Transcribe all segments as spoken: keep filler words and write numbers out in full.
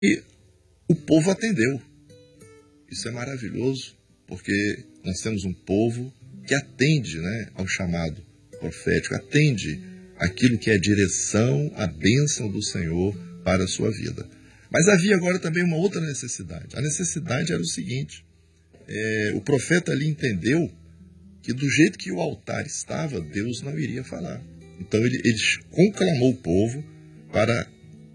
E o povo atendeu. Isso é maravilhoso, porque nós temos um povo que atende, né, ao chamado profético, atende aquilo que é a direção, a bênção do Senhor para a sua vida. Mas havia agora também uma outra necessidade. A necessidade era o seguinte, é, o profeta ali entendeu que do jeito que o altar estava, Deus não iria falar. Então ele, ele conclamou o povo para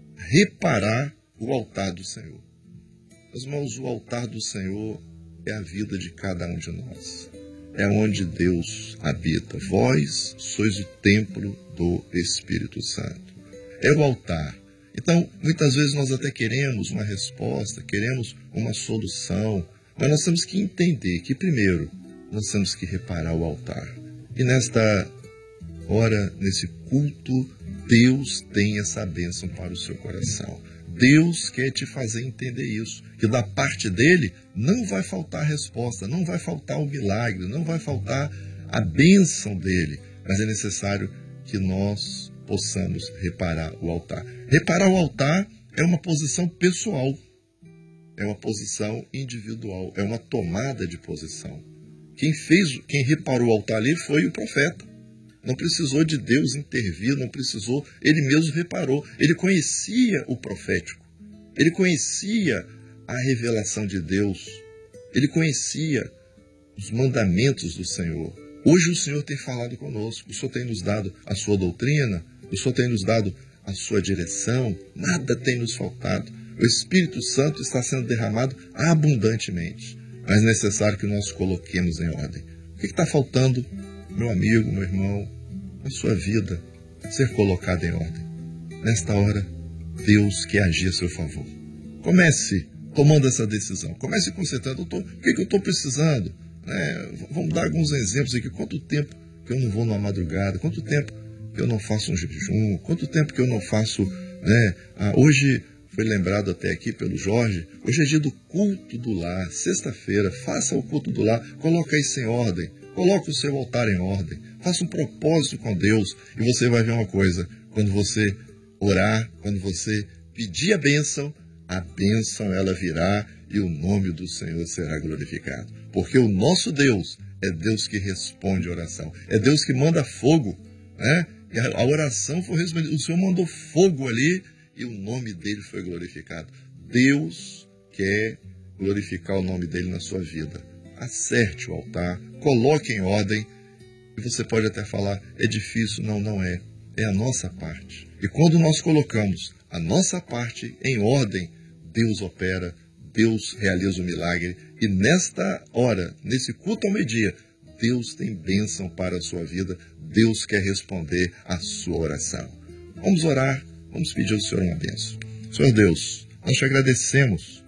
reparar o altar do Senhor. Meus irmãos, o altar do Senhor é a vida de cada um de nós. É onde Deus habita. Vós sois o templo do Espírito Santo. É o altar. Então, muitas vezes nós até queremos uma resposta, queremos uma solução, mas nós temos que entender que, primeiro, nós temos que reparar o altar. E nesta hora, nesse culto, Deus tem essa bênção para o seu coração. Deus quer te fazer entender isso, que da parte dele não vai faltar resposta, não vai faltar o milagre, não vai faltar a bênção dele, mas é necessário que nós possamos reparar o altar. Reparar o altar é uma posição pessoal, é uma posição individual, é uma tomada de posição. Quem fez, quem reparou o altar ali foi o profeta. Não precisou de Deus intervir, não precisou, ele mesmo reparou. Ele conhecia o profético, ele conhecia a revelação de Deus, ele conhecia os mandamentos do Senhor. Hoje o Senhor tem falado conosco, o Senhor tem nos dado a sua doutrina, o Senhor tem nos dado a sua direção, nada tem nos faltado. O Espírito Santo está sendo derramado abundantemente, mas é necessário que nós coloquemos em ordem. O que está faltando, meu amigo, meu irmão, na sua vida, ser colocado em ordem? Nesta hora, Deus quer agir a seu favor. Comece tomando essa decisão. Comece concentrando. Tô, o que, que eu estou precisando? Né? Vamos dar alguns exemplos aqui. Quanto tempo que eu não vou numa madrugada? Quanto tempo que eu não faço um jejum? Quanto tempo que eu não faço... Né? Ah, hoje foi lembrado até aqui pelo Jorge, hoje é dia do culto do lar. Sexta-feira, faça o culto do lar. Coloque isso em ordem. Coloque o seu altar em ordem. Faça um propósito com Deus e você vai ver uma coisa. Quando você orar, quando você pedir a bênção, a bênção ela virá e o nome do Senhor será glorificado. Porque o nosso Deus é Deus que responde a oração. É Deus que manda fogo, né? E a oração foi respondida. O Senhor mandou fogo ali e o nome dele foi glorificado. Deus quer glorificar o nome dele na sua vida. Acerte o altar, coloque em ordem. E você pode até falar, é difícil. Não, não é. É a nossa parte. E quando nós colocamos a nossa parte em ordem, Deus opera, Deus realiza o milagre. E nesta hora, nesse culto ao meio-dia, Deus tem bênção para a sua vida. Deus quer responder à sua oração. Vamos orar, vamos pedir ao Senhor uma bênção. Senhor Deus, nós te agradecemos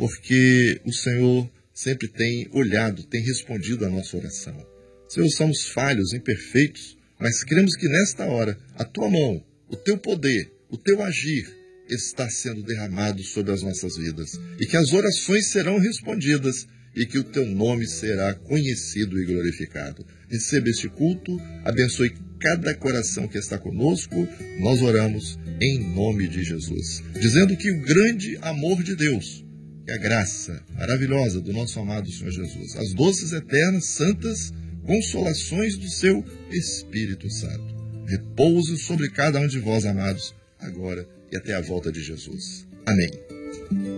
porque o Senhor sempre tem olhado, tem respondido à nossa oração. Senhor, somos falhos, imperfeitos, mas cremos que nesta hora, a tua mão, o teu poder, o teu agir está sendo derramado sobre as nossas vidas e que as orações serão respondidas e que o teu nome será conhecido e glorificado. Receba este culto, abençoe cada coração que está conosco, nós oramos em nome de Jesus, dizendo que o grande amor de Deus, que a graça maravilhosa do nosso amado Senhor Jesus, as doces, eternas, santas consolações do seu Espírito Santo, repouse sobre cada um de vós, amados, agora e até a volta de Jesus. Amém.